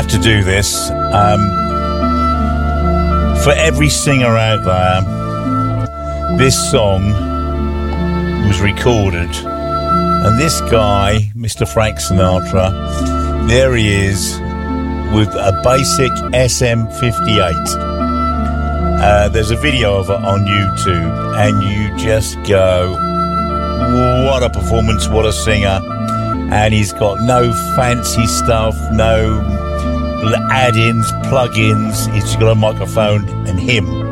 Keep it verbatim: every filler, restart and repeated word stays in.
have to do this. Um, for every singer out there, this song was recorded. And this guy, Mister Frank Sinatra, there he is with a basic S M fifty-eight. Uh, there's a video of it on YouTube, and you just go, what a performance, what a singer. And he's got no fancy stuff, no add-ins, plug-ins. He's just got a microphone and him.